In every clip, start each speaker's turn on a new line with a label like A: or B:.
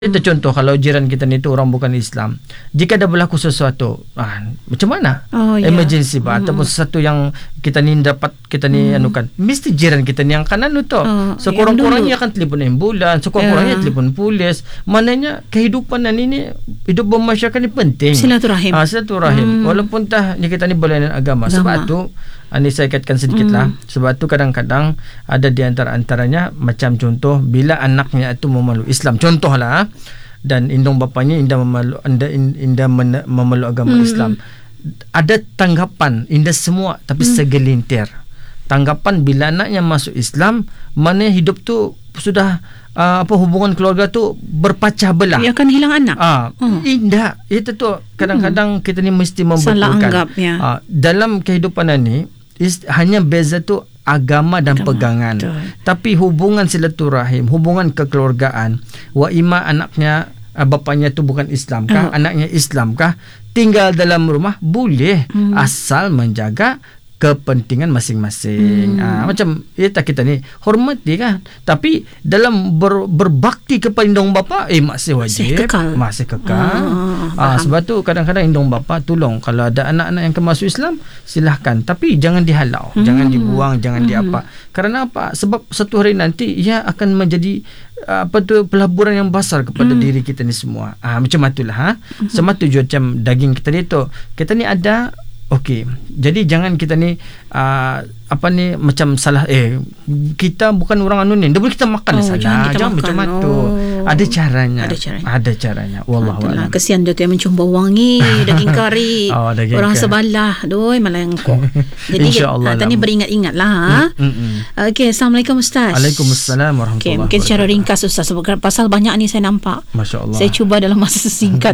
A: Kita contoh kalau jiran kita ni tu orang bukan Islam, jika ada berlaku sesuatu, macam mana? Emergency ataupun sesuatu yang kita ni dapat kita ni anukan, mesti jiran kita ni yang kanan tu. Sekurang-kurangnya akan telefon ambulans, sekurang-kurangnya telefon polis. Maknanya kehidupan ini, hidup bermasyarakat ni penting.
B: Silaturahim.
A: Walaupun ni kita ni berlainan agama. Sebab tu ini saya kaitkan sedikit lah. Sebab tu kadang-kadang ada di antaranya macam contoh bila anaknya itu memeluk Islam, contohlah, dan indung bapanya indah memeluk agama Islam, ada tanggapan indah semua tapi segelintir. Tanggapan bila anaknya masuk Islam, mana hidup tu sudah hubungan keluarga tu berpecah belah.
B: Dia akan hilang anak.
A: Indah. Itu tu kadang-kadang kita ni mesti membetulkan.
B: Salah anggap ya.
A: Dalam kehidupan ini hanya beza tu agama dan pegangan.
B: Betul.
A: Tapi hubungan silaturahim, hubungan kekeluargaan, ima anaknya bapanya tu bukan Islam kah, anaknya Islam kah, tinggal dalam rumah boleh, asal menjaga kepentingan masing-masing. Macam kita ni hormati kan, tapi dalam berbakti kepada indung bapa masih wajib, masih kekal. Sebab tu kadang-kadang indung bapa tolong kalau ada anak-anak yang masuk Islam, silahkan, tapi jangan dihalau, jangan dibuang, jangan diapa. Kerana apa? Sebab satu hari nanti ia akan menjadi pelaburan yang besar kepada diri kita ni semua. Macam itulah. Sama tujuan macam daging kita ni tu, kita ni ada. Okey, jadi jangan kita ni macam salah, kita bukan orang anu ni, dah boleh kita makan saja. Jangan macam tu. Ada caranya. Wallahu a'lam.
B: Kesian dia tu yang mencium bau wangi daging kari. Orang sebelah, malah yang kok. Jadi tadi beringat-ingatlah. Okey, Assalamualaikum Ustaz.
A: Waalaikumsalam warahmatullahi wabarakatuh.
B: Mungkin secara ringkas Ustaz, sebab pasal banyak ni saya nampak.
A: Masya-Allah.
B: Saya cuba dalam masa singkat.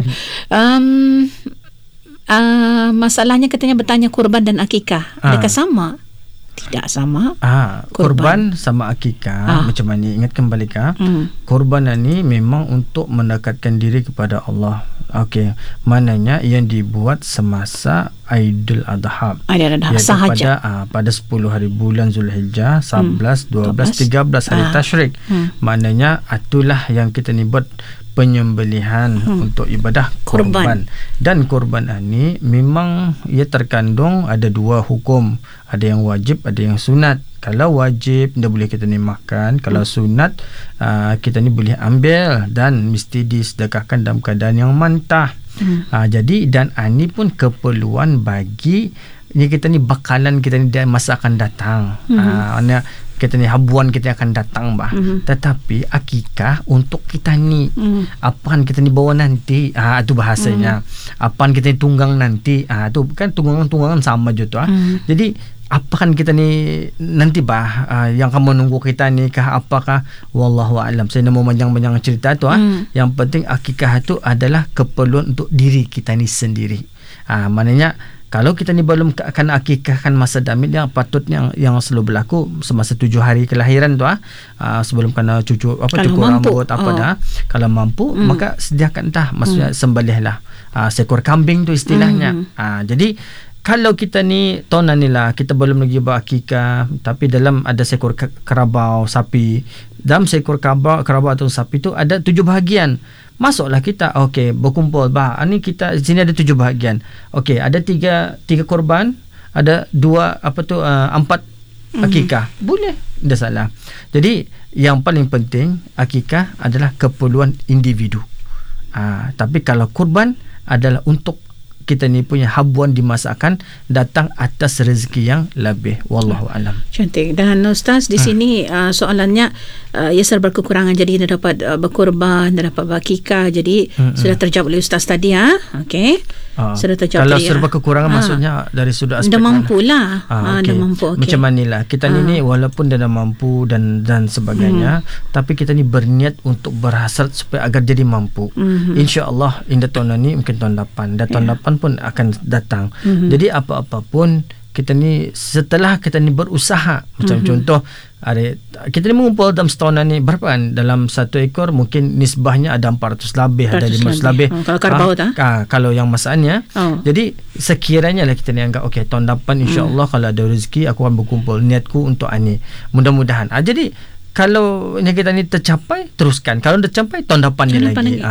B: Masalahnya katanya bertanya kurban dan akikah, adakah sama? Tidak sama.
A: Kurban sama akikah macam mana? Ingat kembali kah? Kurban ni memang untuk mendekatkan diri kepada Allah. Okey, maknanya yang dibuat semasa Aidil Adha. Sahaja pada 10 hari bulan Zulhijjah, 11, 12, 13 hari tasyrik. Maknanya itulah yang kita ni buat penyembelihan untuk ibadah kurban. Dan kurban ini memang ia terkandung ada dua hukum, ada yang wajib, ada yang sunat. Kalau wajib dah boleh kita ni makan, kalau sunat kita ni boleh ambil dan mesti disedekahkan dalam keadaan yang mentah. Jadi dan ini pun keperluan bagi kita ni bakalan kita ni masa akan datang. Kita ni habuan kita akan datang tetapi akikah untuk kita ni apaan kita ni bawa nanti, itu bahasanya. Apaan kita ni tunggang nanti, itu kan tunggangan sama je tu. Jadi apaan kita ni nanti yang kamu nunggu kita ni kah apakah, wallahu a'lam. Saya nak mau panjang-panjang cerita tu. Yang penting akikah itu adalah keperluan untuk diri kita ni sendiri. Maknanya kalau kita ni belum akan akikahkan masa damit yang patutnya yang selalu berlaku semasa 7 hari kelahiran tu sebelum kena cukur rambut kalau mampu maka sediakan maksudnya sembelihlah seekor kambing tu istilahnya. Jadi kalau kita ni tahun ni lah kita belum lagi buat akikah, tapi dalam ada seekor kerabau sapi, dalam seekor kerabau atau sapi tu ada 7 bahagian. Masuklah kita, okey, berkumpul ini kita sini ada 7 bahagian. Okey, ada 3 korban, ada 4 akikah. Boleh, tidak salah. Jadi yang paling penting akikah adalah keperluan individu. Tapi kalau kurban adalah untuk kita ni punya habuan di masa akan datang atas rezeki yang lebih. Wallahu alam.
B: Cantik. Dan Ustaz di sini soalannya ia serba kekurangan, jadi dia dapat berkorban, dia dapat berkikah. Jadi sudah terjawab oleh Ustaz tadi. Okey. Sudah terjawab.
A: Kalau serba kekurangan maksudnya dari sudut aspek
B: dah mampulah. Dah mampu. Okay.
A: Macam manilah kita ni walaupun dah mampu dan sebagainya, tapi kita ni berniat untuk berhasrat supaya agar jadi mampu. Insya-Allah indah tahun ni mungkin tahun 8. Tahun 8 pun akan datang. Jadi apa-apa pun kita ni setelah kita ni berusaha, macam contoh kita ni mengumpul dalam setahun ni berapa kan, dalam satu ekor mungkin nisbahnya ada 400 lebih, ada 500 lebih.
B: Kalau karbau
A: kalau yang masanya. Jadi sekiranya lah kita ni anggap okey tahun depan insya-Allah kalau ada rezeki aku akan berkumpul, niatku untuk ini. Mudah-mudahan. Jadi kalau yang kita ni tercapai, teruskan. Kalau tercapai, tahun depan ni lagi.